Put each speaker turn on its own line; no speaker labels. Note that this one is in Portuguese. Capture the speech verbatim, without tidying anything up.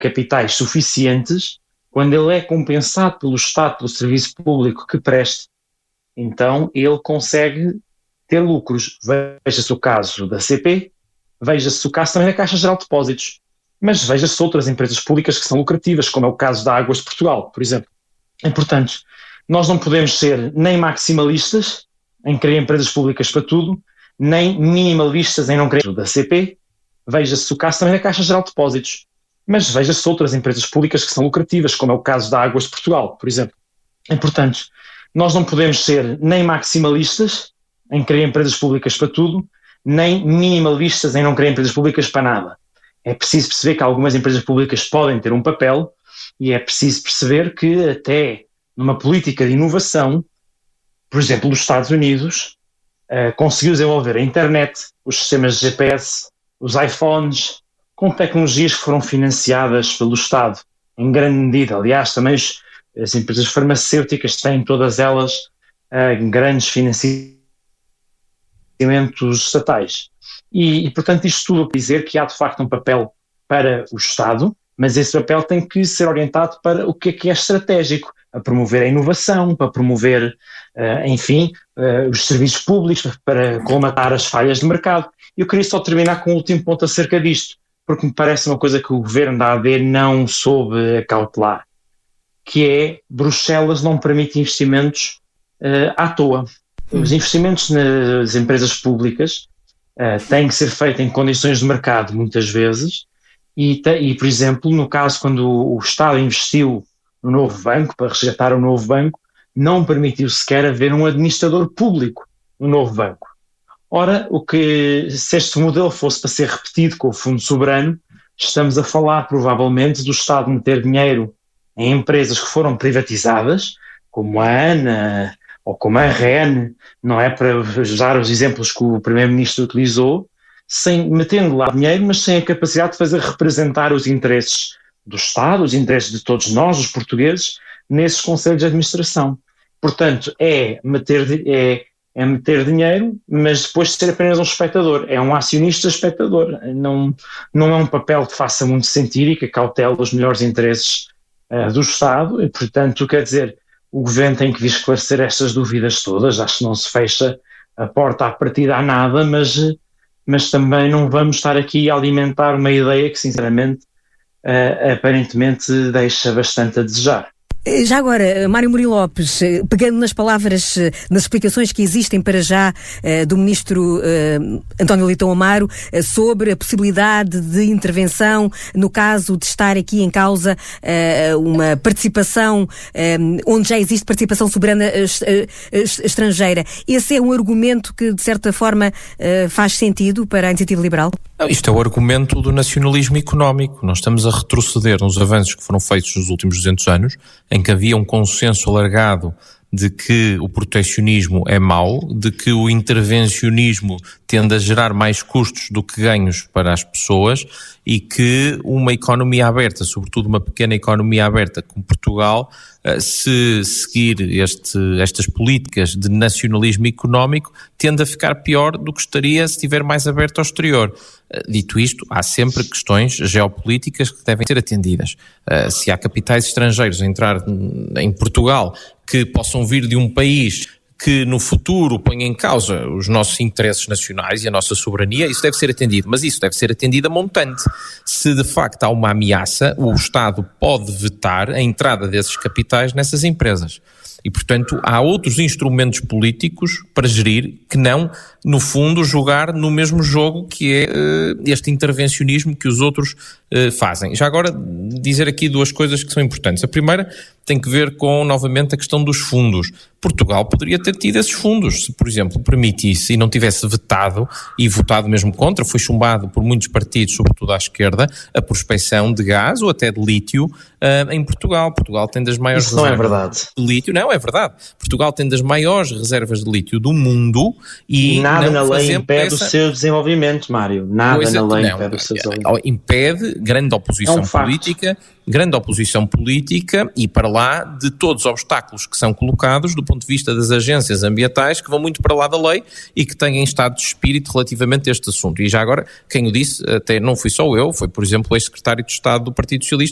capitais suficientes quando ele é compensado pelo Estado, pelo serviço público que presta. Então ele consegue ter lucros. Veja-se o caso da C P, veja-se o caso também da Caixa Geral de Depósitos, mas veja-se outras empresas públicas que são lucrativas, como é o caso da Águas de Portugal, por exemplo. E, portanto, nós não podemos ser nem maximalistas em querer empresas públicas para tudo, nem minimalistas em não querer da C P, veja-se o caso também da Caixa Geral de Depósitos, mas veja-se outras empresas públicas que são lucrativas, como é o caso da Águas de Portugal, por exemplo. E, portanto, nós não podemos ser nem maximalistas em querer empresas públicas para tudo, nem minimalistas em não querer empresas públicas para nada. É preciso perceber que algumas empresas públicas podem ter um papel e é preciso perceber que até numa política de inovação, por exemplo, os Estados Unidos uh, conseguiu desenvolver a internet, os sistemas de G P S, os iPhones, com tecnologias que foram financiadas pelo Estado em grande medida. Aliás, também as, as empresas farmacêuticas têm todas elas uh, grandes financiamentos estatais. E, e, portanto, isto tudo para dizer que há de facto um papel para o Estado, mas esse papel tem que ser orientado para o que é que é estratégico, a promover a inovação, para promover, uh, enfim, uh, os serviços públicos, para colmatar as falhas de mercado. Eu queria só terminar com um último ponto acerca disto, porque me parece uma coisa que o governo da A D não soube acautelar, que é Bruxelas não permite investimentos uh, à toa. Os investimentos nas empresas públicas uh, têm que ser feitos em condições de mercado, muitas vezes, e, te, e, por exemplo, no caso quando o Estado investiu no novo banco, para resgatar o novo banco, não permitiu sequer haver um administrador público no novo banco. Ora, o que, se este modelo fosse para ser repetido com o Fundo Soberano, estamos a falar provavelmente do Estado meter dinheiro em empresas que foram privatizadas, como a ANA ou como a R N, não é, para usar os exemplos que o Primeiro-Ministro utilizou, sem, metendo lá dinheiro, mas sem a capacidade de fazer representar os interesses do Estado, os interesses de todos nós, os portugueses, nesses conselhos de administração. Portanto, é meter, é, é meter dinheiro, mas depois de ser apenas um espectador. É um acionista espectador. Não, não é um papel que faça muito sentido e que cautela os melhores interesses uh, do Estado. E, portanto, quer dizer, o Governo tem que vir esclarecer estas dúvidas todas. Acho que não se fecha a porta à partida a nada, mas, mas também não vamos estar aqui a alimentar uma ideia que, sinceramente, Uh, aparentemente deixa bastante a desejar.
Já agora, Mário Murilo Lopes, pegando nas palavras, nas explicações que existem para já do Ministro António Leitão Amaro sobre a possibilidade de intervenção no caso de estar aqui em causa uma participação, onde já existe participação soberana estrangeira. Esse é um argumento que, de certa forma, faz sentido para a Iniciativa Liberal?
Não, isto é o argumento do nacionalismo económico. Nós estamos a retroceder nos avanços que foram feitos nos últimos duzentos anos, em que havia um consenso alargado de que o protecionismo é mau, de que o intervencionismo tende a gerar mais custos do que ganhos para as pessoas e que uma economia aberta, sobretudo uma pequena economia aberta como Portugal, se seguir este, estas políticas de nacionalismo económico, tende a ficar pior do que estaria se estiver mais aberto ao exterior. Dito isto, há sempre questões geopolíticas que devem ser atendidas. Se há capitais estrangeiros a entrar em Portugal que possam vir de um país que no futuro ponha em causa os nossos interesses nacionais e a nossa soberania, isso deve ser atendido, mas isso deve ser atendido a montante. Se de facto há uma ameaça, o Estado pode vetar a entrada desses capitais nessas empresas. E, portanto, há outros instrumentos políticos para gerir que não, no fundo, jogar no mesmo jogo que é uh, este intervencionismo que os outros uh, fazem. Já agora, dizer aqui duas coisas que são importantes. A primeira tem que ver com, novamente, a questão dos fundos. Portugal poderia ter tido esses fundos, se, por exemplo, permitisse e não tivesse vetado e votado mesmo contra, foi chumbado por muitos partidos, sobretudo à esquerda, a prospecção de gás ou até de lítio uh, em Portugal. Portugal tem das maiores
Isso não é verdade.
de lítio. Não, é verdade. Portugal tem das maiores reservas de lítio do mundo e
nada
não
na lei impede
essa...
o seu desenvolvimento, Mário. Nada
pois
na lei
não,
impede o seu desenvolvimento.
Impede grande oposição
é um
política, grande oposição política e para lá de todos os obstáculos que são colocados do ponto de vista das agências ambientais que vão muito para lá da lei e que têm estado de espírito relativamente a este assunto. E já agora, quem o disse, até não fui só eu, foi, por exemplo, o ex-secretário de Estado do Partido Socialista,